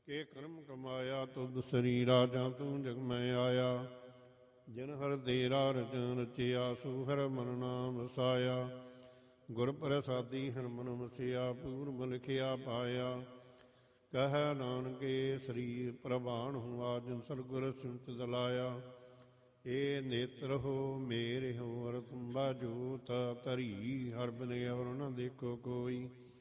ਕੇ ਕਰਮ ਕਮਾਇਆ ਤੁਧ ਸਰੀਰਾ ਜਾਂ ਤੂੰ ਜਗ ਮੈਂ ਆਇਆ। ਜਿਨ ਹਰ ਤੇਰਾ ਰਚਨ ਰਚਿਆ ਸੋ ਹਰ ਮਨ ਨਾਮ ਵਸਾਇਆ। ਗੁਰ ਪ੍ਰਸਾਦੀ ਹਰ ਮਨ ਵਸਿਆ ਪੂਰਬ ਲਿਖਿਆ ਪਾਇਆ। ਕਹਿ ਨਾਨਕੇ ਸਰੀਰ ਪ੍ਰਵਾਨ ਹੁਆ ਜਿਨ ਸਤਿਗੁਰ ਸਿਮਤ ਦਲਾਇਆ। ਏ ਨੇਤਰ ਹੋ ਮੇਰੇ ਹੋ ਅਰ ਤੁੰਬਾ ਜੋਤ ਧਰੀ ਹਰ ਬਿਨ ਅਵਰ ਨ ਦੇਖੋ ਕੋਈ।